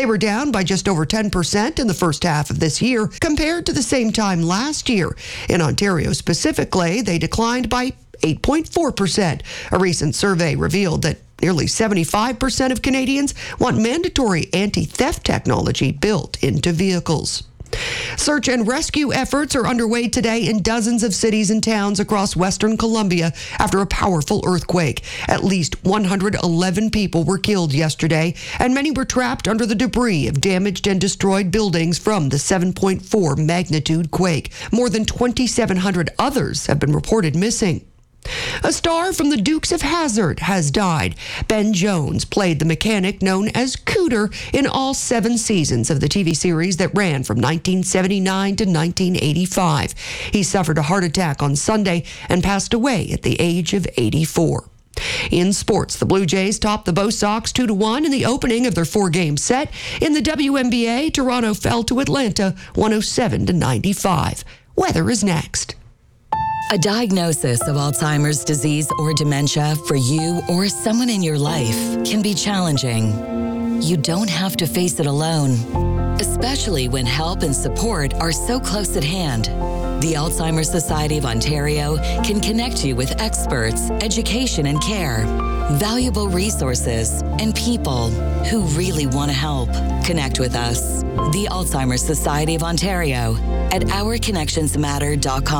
They were down by just over 10% in the first half of this year compared to the same time last year. In Ontario specifically, they declined by 8.4%. A recent survey revealed that nearly 75% of Canadians want mandatory anti-theft technology built into vehicles. Search and rescue efforts are underway today in dozens of cities and towns across Western Colombia after a powerful earthquake. At least 111 people were killed yesterday, and many were trapped under the debris of damaged and destroyed buildings from the 7.4 magnitude quake. More than 2,700 others have been reported missing. A star from the Dukes of Hazzard has died. Ben Jones played the mechanic known as Cooter in all 7 seasons of the TV series that ran from 1979 to 1985. He suffered a heart attack on Sunday and passed away at the age of 84. In sports, the Blue Jays topped the Bo Sox 2-1 in the opening of their 4-game set. In the WNBA, Toronto fell to Atlanta 107-95. Weather is next. A diagnosis of Alzheimer's disease or dementia for you or someone in your life can be challenging. You don't have to face it alone, especially when help and support are so close at hand. The Alzheimer's Society of Ontario can connect you with experts, education and care, valuable resources, and people who really want to help. Connect with us, the Alzheimer's Society of Ontario, at ourconnectionsmatter.com.